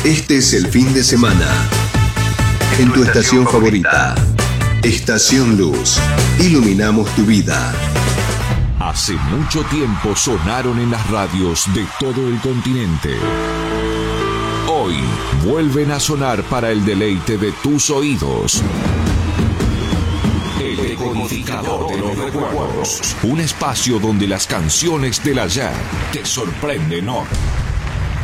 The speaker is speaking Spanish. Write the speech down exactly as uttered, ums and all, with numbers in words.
Este es el fin de semana. En tu estación favorita. Estación Luz. Iluminamos tu vida. Hace mucho tiempo sonaron en las radios de todo el continente. Hoy vuelven a sonar para el deleite de tus oídos. El decodificador de los recuerdos. Un espacio donde las canciones del ayer te sorprenden hoy.